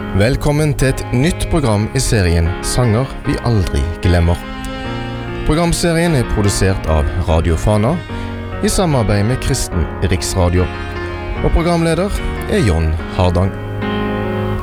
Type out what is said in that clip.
Velkommen til et nytt program i serien Sanger vi aldri glemmer. Programserien er produsert av Radio Fana i samarbeid med Kristen Riksradio. Og programleder er John Hardang.